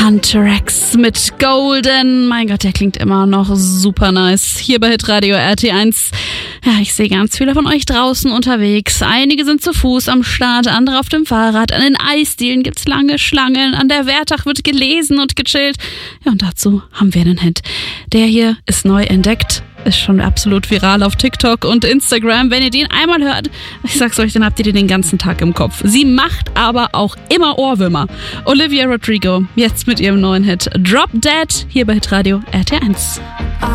Hunter X mit Golden. Mein Gott, der klingt immer noch super nice. Hier bei Hitradio RT1. Ja, ich sehe ganz viele von euch draußen unterwegs. Einige sind zu Fuß am Start, andere auf dem Fahrrad. An den Eisdielen gibt's lange Schlangen. An der Wertach wird gelesen und gechillt. Ja, und dazu haben wir einen Hit. Der hier ist neu entdeckt. Ist schon absolut viral auf TikTok und Instagram. Wenn ihr den einmal hört, ich sag's euch, dann habt ihr den ganzen Tag im Kopf. Sie macht aber auch immer Ohrwürmer. Olivia Rodrigo, jetzt mit ihrem neuen Hit Drop Dead, hier bei Hitradio RT1.